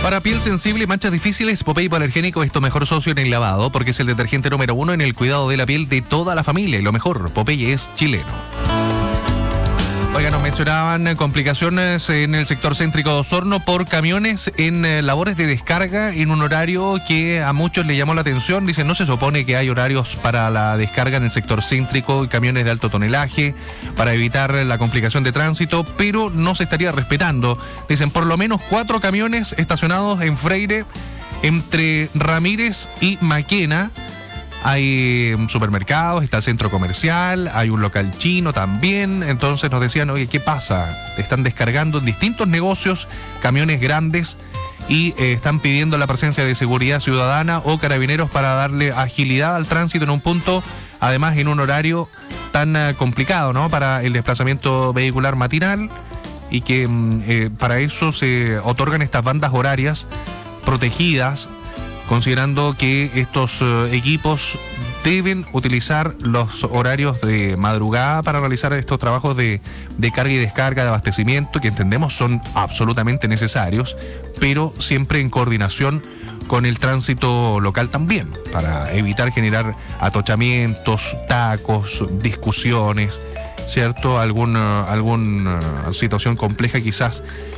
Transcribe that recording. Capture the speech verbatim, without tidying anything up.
Para piel sensible y manchas difíciles, Popeye Hipoalergénico es tu mejor socio en el lavado, porque es el detergente número uno en el cuidado de la piel de toda la familia. Y lo mejor, Popeye es chileno. Oiga, nos mencionaban complicaciones en el sector céntrico de Osorno por camiones en eh, labores de descarga en un horario que a muchos le llamó la atención. Dicen, no se supone que hay horarios para la descarga en el sector céntrico y camiones de alto tonelaje para evitar la complicación de tránsito, pero no se estaría respetando. Dicen, por lo menos cuatro camiones estacionados en Freire entre Ramírez y Maquena. Hay supermercados, está el centro comercial, hay un local chino también. Entonces nos decían, oye, ¿qué pasa? Están descargando en distintos negocios camiones grandes y eh, están pidiendo la presencia de seguridad ciudadana o carabineros para darle agilidad al tránsito en un punto, además en un horario tan uh, complicado, ¿no? Para el desplazamiento vehicular matinal, y que eh, para eso se otorgan estas bandas horarias protegidas, considerando que estos uh, equipos deben utilizar los horarios de madrugada para realizar estos trabajos de, de carga y descarga, de abastecimiento, que entendemos son absolutamente necesarios, pero siempre en coordinación con el tránsito local también, para evitar generar atochamientos, tacos, discusiones, ¿cierto? Alguna, alguna situación compleja quizás